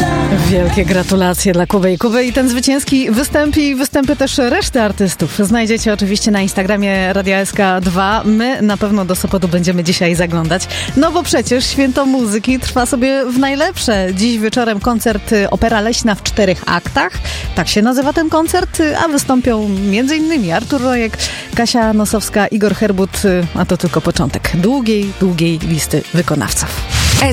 Wielkie gratulacje dla Kuby i Kuby i ten zwycięski występ i występy też reszty artystów znajdziecie oczywiście na Instagramie Radia SK2. My na pewno do Sopotu będziemy dzisiaj zaglądać, no bo przecież Święto Muzyki trwa sobie w najlepsze. Dziś wieczorem koncert Opera Leśna w 4 aktach. Tak się nazywa ten koncert, a wystąpią m.in. Artur Rojek, Kasia Nosowska, Igor Herbut, a to tylko początek długiej listy wykonawców.